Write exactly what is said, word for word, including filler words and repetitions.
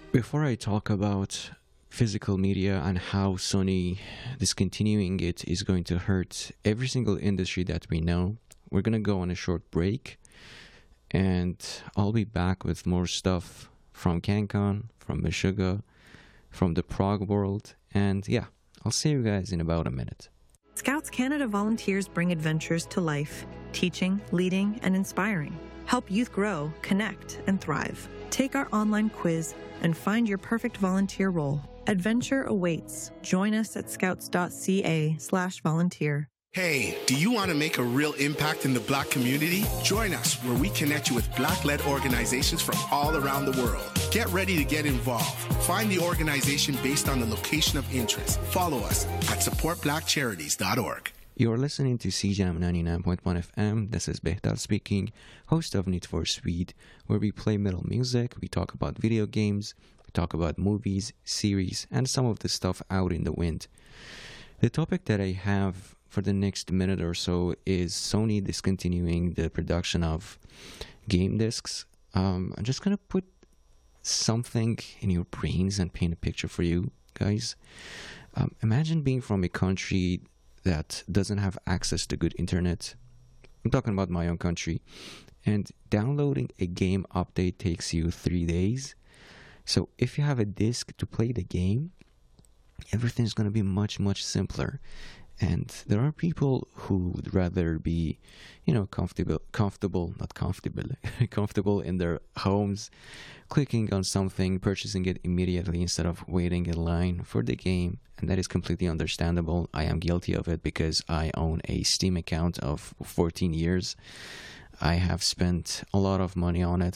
Before I talk about physical media and how Sony discontinuing it is going to hurt every single industry that we know, we're gonna go on a short break and I'll be back with more stuff from CanCon, from Meshuggah, from the Prague world, and yeah, I'll see you guys in about a minute. Scouts Canada volunteers bring adventures to life, teaching, leading, and inspiring. Help youth grow, connect, and thrive. Take our online quiz and find your perfect volunteer role. Adventure awaits. Join us at scouts.ca slash volunteer. Hey, do you want to make a real impact in the Black community? Join us where we connect you with Black-led organizations from all around the world. Get ready to get involved. Find the organization based on the location of interest. Follow us at support black charities dot org. You're listening to C J A M ninety-nine point one F M. This is Behtal speaking, host of Need for Speed, where we play metal music, we talk about video games, we talk about movies, series, and some of the stuff out in the wind. The topic that I have for the next minute or so is Sony discontinuing the production of game discs. Um, I'm just going to put something in your brains and paint a picture for you guys. Um, imagine being from a country that doesn't have access to good internet. I'm talking about my own country. And downloading a game update takes you three days. So if you have a disc to play the game, everything's going to be much, much simpler. And there are people who would rather be, you know, comfortable, comfortable, not comfortable, comfortable in their homes, clicking on something, purchasing it immediately instead of waiting in line for the game. And that is completely understandable. I am guilty of it because I own a Steam account of fourteen years. I have spent a lot of money on it